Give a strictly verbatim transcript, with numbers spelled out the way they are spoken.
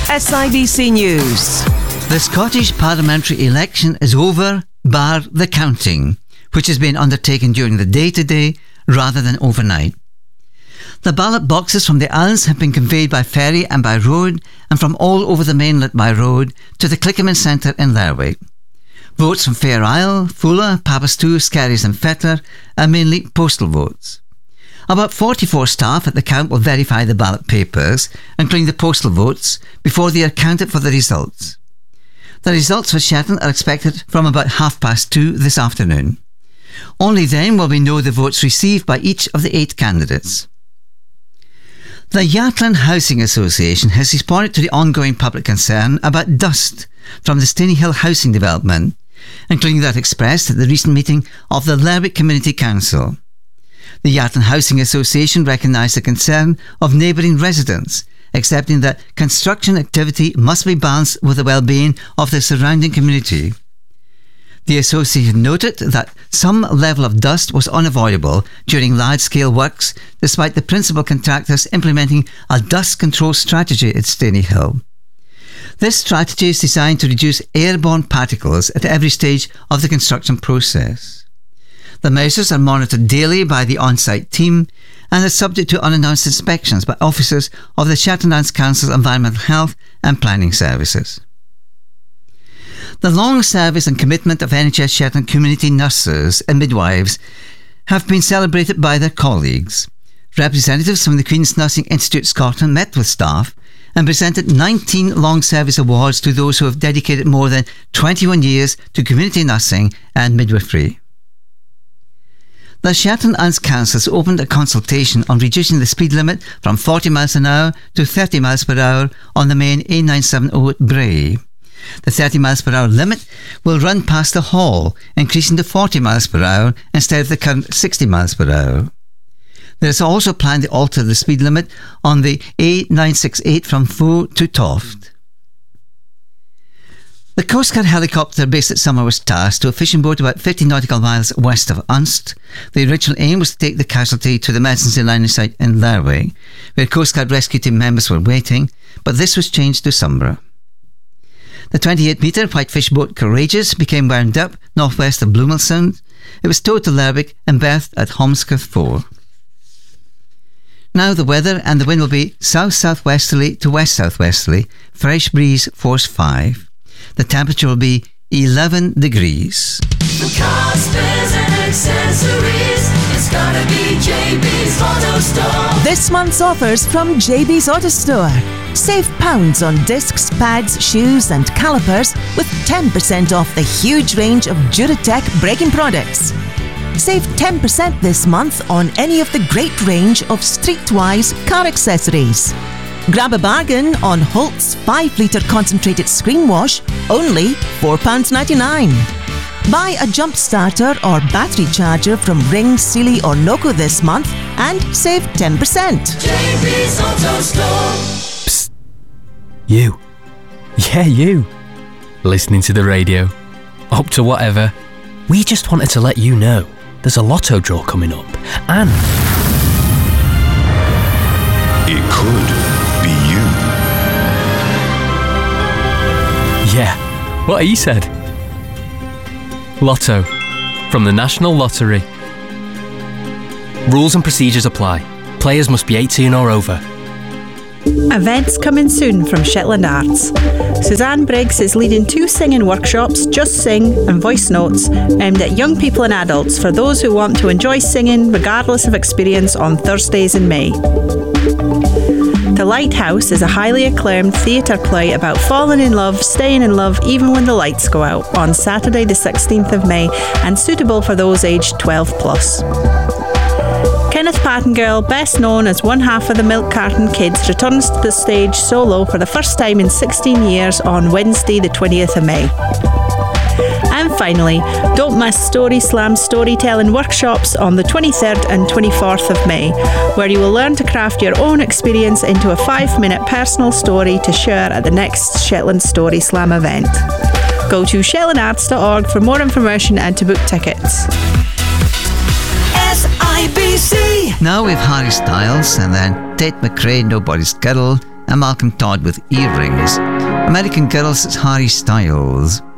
S I B C News. The Scottish parliamentary election is over, bar the counting, which has been undertaken during the day today rather than overnight. The ballot boxes from the islands have been conveyed by ferry and by road, and from all over the mainland by road to the Clickerman Centre in Lerwick. Votes from Fair Isle, Fulla, Papastu, Skerries and Fettler are mainly postal votes. About forty-four staff at the count will verify the ballot papers, including the postal votes, before they are counted for the results. The results for Shetland are expected from about half past two this afternoon. Only then will we know the votes received by each of the eight candidates. The Yatland Housing Association has responded to the ongoing public concern about dust from the Steny Hill housing development, including that expressed at the recent meeting of the Lerwick Community Council. The Yatland Housing Association recognised the concern of neighbouring residents, accepting that construction activity must be balanced with the well-being of the surrounding community. The association noted that some level of dust was unavoidable during large-scale works, despite the principal contractors implementing a dust control strategy at Steny Hill. This strategy is designed to reduce airborne particles at every stage of the construction process. The measures are monitored daily by the on-site team and are subject to unannounced inspections by officers of the Shetland Islands Council's Environmental Health and Planning Services. The long service and commitment of N H S Shetland community nurses and midwives have been celebrated by their colleagues. Representatives from the Queen's Nursing Institute Scotland met with staff and presented nineteen long service awards to those who have dedicated more than twenty-one years to community nursing and midwifery. The Shetland Islands Council has opened a consultation on reducing the speed limit from forty miles an hour to thirty miles per hour on the main A nine seventy at Bray. The thirty miles per hour limit will run past the Hall, increasing to forty miles per hour instead of the current sixty miles per hour. There is also planned to alter the speed limit on the A nine sixty-eight from Foe to Toft. The Coast Guard helicopter based at Summer was tasked to a fishing boat about fifty nautical miles west of Unst. The original aim was to take the casualty to the emergency landing site in Lerwick, where Coast Guard rescue team members were waiting, but this was changed to Sombra. The twenty-eight metre whitefish boat Courageous became wound up northwest of Bloomill Sound. It was towed to Lerwick and berthed at Holmscott Four. Now the weather, and the wind will be south-southwesterly to west-southwesterly, fresh breeze force five. The temperature will be eleven degrees. For cars, spares and accessories, it's gotta be J B's Auto Store. This month's offers from J B's Auto Store. Save pounds on discs, pads, shoes and calipers with ten percent off the huge range of Duratec braking products. Save ten percent this month on any of the great range of Streetwise car accessories. Grab a bargain on Holt's five litre concentrated screen wash, only four pounds ninety-nine. Buy a jump starter or battery charger from Ring, Sealy or Loco this month and save ten percent. J B's Auto Store. Psst. You. Yeah, you. Listening to the radio. Up to whatever. We just wanted to let you know there's a lotto draw coming up and... It could be you. Yeah, what he said. Lotto. From the National Lottery. Rules and procedures apply. Players must be eighteen or over. Events coming soon from Shetland Arts. Suzanne Briggs is leading two singing workshops, Just Sing and Voice Notes, aimed at young people and adults for those who want to enjoy singing regardless of experience on Thursdays in May. The Lighthouse is a highly acclaimed theatre play about falling in love, staying in love even when the lights go out on Saturday the sixteenth of May and suitable for those aged twelve plus. Kenneth Pattengirl, best known as one half of the Milk Carton Kids, returns to the stage solo for the first time in sixteen years on Wednesday the twentieth of May. And finally, don't miss Story Slam storytelling workshops on the twenty-third and twenty-fourth of May, where you will learn to craft your own experience into a five-minute personal story to share at the next Shetland Story Slam event. Go to shetland arts dot org for more information and to book tickets. S I B C. Now we've Harry Styles and then Tate McRae, Nobody's Girl, and Malcolm Todd with Earrings. American Girl, it's Harry Styles.